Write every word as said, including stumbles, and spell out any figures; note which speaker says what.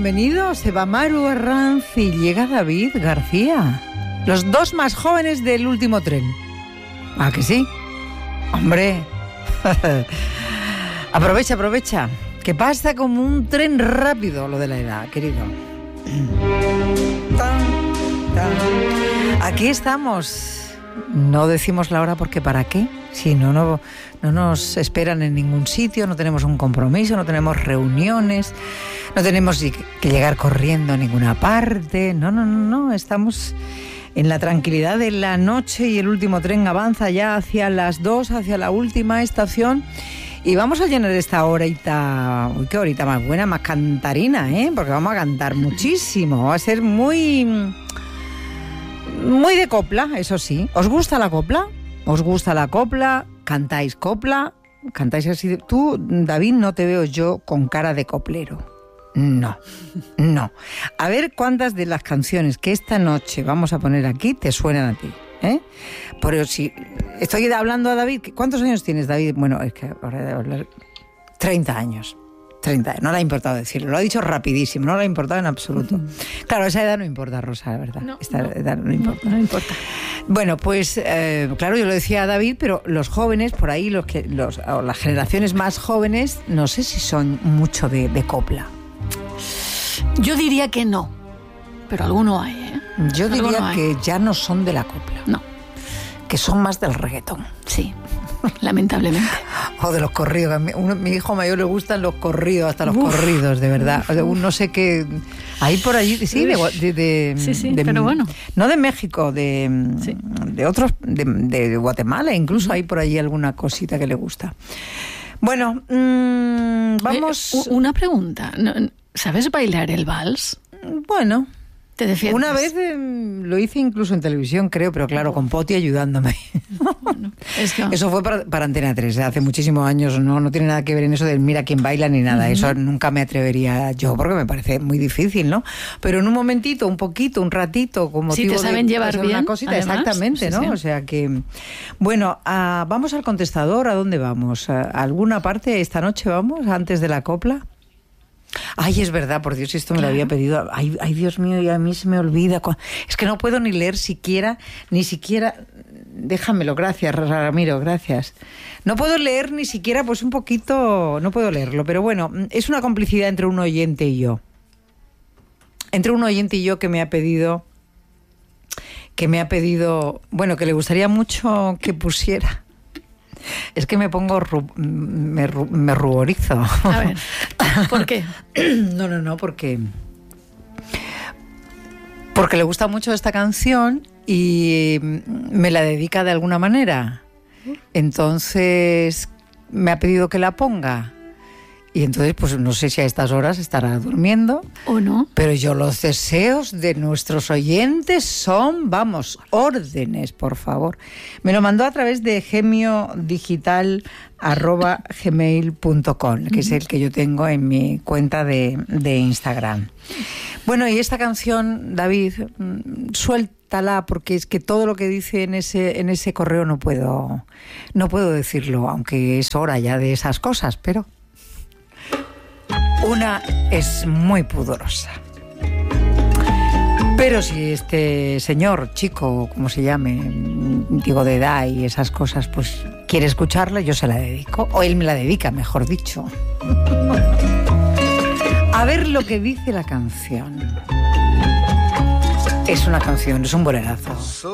Speaker 1: bienvenido. Se va Maru Arranz y llega David García. Los dos más jóvenes del último tren. ¿Ah, que sí? Hombre. Aprovecha, aprovecha. Que pasa como un tren rápido lo de la edad, querido. Aquí estamos. No decimos la hora porque ¿para qué? Si no, no, no nos esperan en ningún sitio, no tenemos un compromiso, no tenemos reuniones, no tenemos que llegar corriendo a ninguna parte. No, no, no, no. Estamos en la tranquilidad de la noche y el último tren avanza ya hacia las dos, hacia la última estación. Y vamos a llenar esta horita, uy, qué horita más buena, más cantarina, ¿eh? Porque vamos a cantar muchísimo. Va a ser muy, muy de copla, eso sí. ¿Os gusta la copla? ¿Os gusta la copla? ¿Cantáis copla? ¿Cantáis así? De... Tú, David, no te veo yo con cara de coplero. No, no. A ver cuántas de las canciones que esta noche vamos a poner aquí te suenan a ti, ¿eh? Pero si estoy hablando a David, ¿cuántos años tienes, David? Bueno, es que ahora de hablar... treinta años. treinta, no le ha importado decirlo, lo ha dicho rapidísimo, no le ha importado en absoluto. Uh-huh. Claro, esa edad no importa, Rosa, la verdad.
Speaker 2: No,
Speaker 1: Esta
Speaker 2: no,
Speaker 1: edad no importa.
Speaker 2: No, no importa.
Speaker 1: Bueno, pues eh, claro, yo lo decía a David, pero los jóvenes, por ahí, los que los, o las generaciones más jóvenes, no sé si son mucho de, de copla.
Speaker 2: Yo diría que no, pero alguno hay, ¿eh?
Speaker 1: Yo diría
Speaker 2: hay.
Speaker 1: que ya no son de la copla.
Speaker 2: No.
Speaker 1: Que son más del reggaetón.
Speaker 2: Sí, lamentablemente.
Speaker 1: O de los corridos. A mi, uno, mi hijo mayor le gustan los corridos, hasta los uf, corridos, de verdad. O sea, no sé qué... Ahí por allí, sí, de... de, de
Speaker 2: sí, sí,
Speaker 1: de,
Speaker 2: pero bueno.
Speaker 1: No de México, de,
Speaker 2: sí.
Speaker 1: de otros, de, de Guatemala, incluso uh-huh. hay por allí alguna cosita que le gusta. Bueno, mmm, vamos...
Speaker 2: Oye, una pregunta. ¿Sabes bailar el vals?
Speaker 1: Bueno...
Speaker 2: ¿Te defiendes?
Speaker 1: Una vez eh, lo hice incluso en televisión, creo, pero claro, con Poti ayudándome.
Speaker 2: Bueno, es que...
Speaker 1: Eso fue para, para Antena tres, hace muchísimos años, no, no tiene nada que ver en eso del mira quién baila ni nada. Uh-huh. Eso nunca me atrevería yo, porque me parece muy difícil, ¿no? Pero en un momentito, un poquito, un ratito, como
Speaker 2: si te saben
Speaker 1: de,
Speaker 2: llevar bien,
Speaker 1: una cosita,
Speaker 2: además,
Speaker 1: exactamente,
Speaker 2: sí,
Speaker 1: ¿no?
Speaker 2: sí.
Speaker 1: O sea que... Bueno, uh, vamos al contestador, ¿a dónde vamos? ¿A alguna parte esta noche vamos, antes de la copla? Ay, es verdad, por Dios, esto me claro. lo había pedido. Ay, ay, Dios mío, y a mí se me olvida. Es que no puedo ni leer siquiera, ni siquiera... Déjamelo, gracias, Ramiro, gracias. No puedo leer ni siquiera, pues un poquito... No puedo leerlo, pero bueno, es una complicidad entre un oyente y yo. Entre un oyente y yo que me ha pedido... Que me ha pedido... Bueno, que le gustaría mucho que pusiera... Es que me pongo, ru- me, ru- me ruborizo.
Speaker 2: A ver, ¿por qué?
Speaker 1: No, no, no, porque... Porque le gusta mucho esta canción y me la dedica de alguna manera. Entonces me ha pedido que la ponga. Y entonces, pues no sé si a estas horas estará durmiendo.
Speaker 2: ¿O no?
Speaker 1: Pero yo, los deseos de nuestros oyentes son, vamos, órdenes, por favor. Me lo mandó a través de gemio digital arroba gmail punto com, que es el que yo tengo en mi cuenta de, de Instagram. Bueno, y esta canción, David, suéltala, porque es que todo lo que dice en ese, en ese correo no puedo, no puedo decirlo, aunque es hora ya de esas cosas, pero... Una es muy pudorosa. Pero si este señor, chico, como se llame, digo de edad y esas cosas, pues quiere escucharla, yo se la dedico. O él me la dedica, mejor dicho. A ver lo que dice la canción. Es una canción, es un bolerazo.